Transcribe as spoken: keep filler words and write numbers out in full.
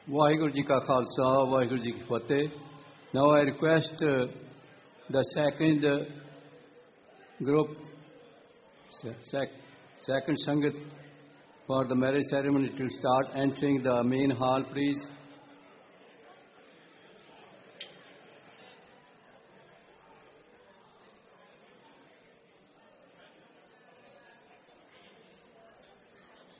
Vaheguru Ji Ka Khalsa, Vaheguru Ji Ki Fateh. Now I request uh, the second uh, group, sec second Sangat for the marriage ceremony to start entering the main hall, please.